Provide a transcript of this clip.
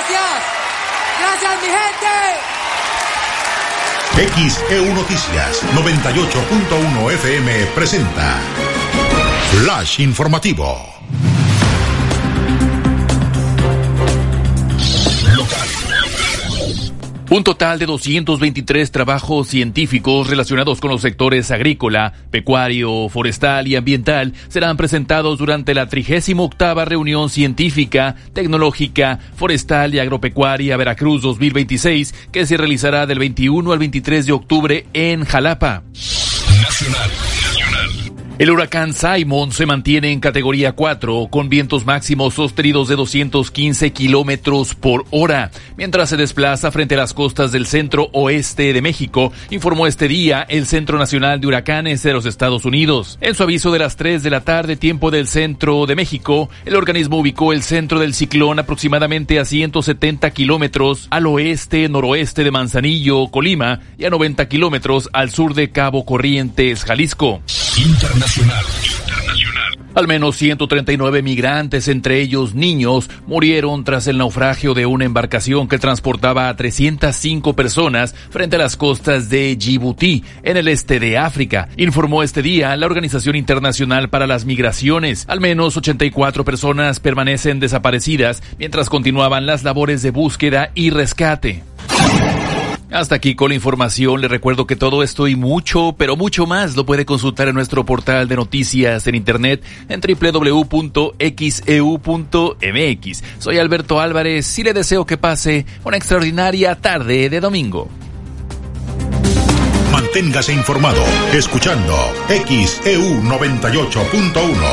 Gracias, mi gente. XEU Noticias 98.1 FM presenta Flash Informativo. Un total de 223 trabajos científicos relacionados con los sectores agrícola, pecuario, forestal y ambiental serán presentados durante la 38ª Reunión Científica, Tecnológica, Forestal y Agropecuaria Veracruz 2026, que se realizará del 21 al 23 de octubre en Jalapa. Nacional. El huracán Simon se mantiene en categoría 4, con vientos máximos sostenidos de 215 kilómetros por hora, mientras se desplaza frente a las costas del centro oeste de México, informó este día el Centro Nacional de Huracanes de los Estados Unidos. En su aviso de las 3 de la tarde, tiempo del centro de México, el organismo ubicó el centro del ciclón aproximadamente a 170 kilómetros al oeste-noroeste de Manzanillo, Colima, y a 90 kilómetros al sur de Cabo Corrientes, Jalisco. Internacional. Al menos 139 migrantes, entre ellos niños, murieron tras el naufragio de una embarcación que transportaba a 305 personas frente a las costas de Djibouti, en el este de África, informó este día la Organización Internacional para las Migraciones. Al menos 84 personas permanecen desaparecidas mientras continuaban las labores de búsqueda y rescate. Hasta aquí con la información. Le recuerdo que todo esto y mucho, pero mucho más lo puede consultar en nuestro portal de noticias en internet en www.xeu.mx. Soy Alberto Álvarez y le deseo que pase una extraordinaria tarde de domingo. Manténgase informado escuchando XEU 98.1.